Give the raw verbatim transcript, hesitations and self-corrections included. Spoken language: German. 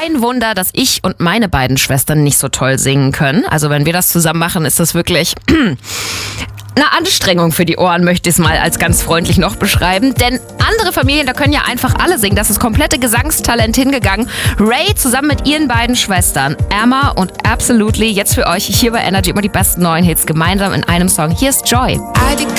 Kein Wunder, dass ich und meine beiden Schwestern nicht so toll singen können. Also wenn wir das zusammen machen, ist das wirklich eine Anstrengung für die Ohren, möchte ich es mal als ganz freundlich noch beschreiben. Denn andere Familien, da können ja einfach alle singen. Das ist komplette Gesangstalent hingegangen. Ray zusammen mit ihren beiden Schwestern, Emma und Absolutely, jetzt für euch hier bei Energy immer die besten neuen Hits gemeinsam in einem Song. Hier ist Joy. I